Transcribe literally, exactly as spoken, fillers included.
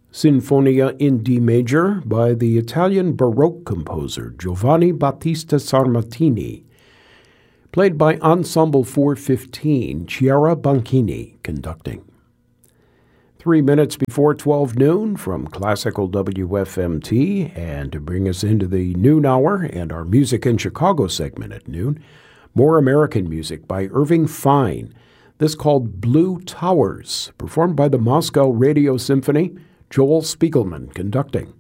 Sinfonia in D major by the Italian Baroque composer Giovanni Battista Sarmatini, played by Ensemble four fifteen, Chiara Banchini conducting. Three minutes before twelve noon from Classical W F M T, and to bring us into the noon hour and our Music in Chicago segment at noon, more American music by Irving Fine, this called Blue Towers, performed by the Moscow Radio Symphony, Joel Spiegelman conducting.